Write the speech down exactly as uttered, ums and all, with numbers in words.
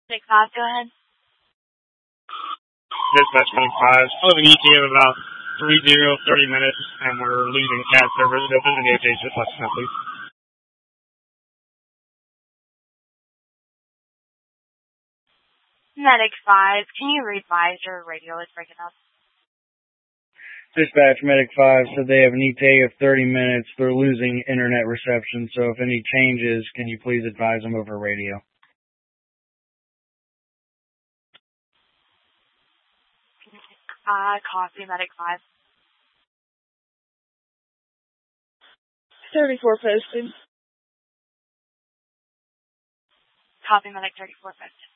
Six five, go ahead. Dispatch Medic five. I have an E T of about three zero, thirty minutes, and we're losing C A D servers. If there's any updates, just let us know, please. Medic five, can you revise your radio is breaking up? Dispatch Medic five said they have an E T A of thirty minutes. They're losing internet reception, so if any changes, can you please advise them over radio? Uh, copy, Medic five. thirty-four posted. Copy, Medic thirty-four posted.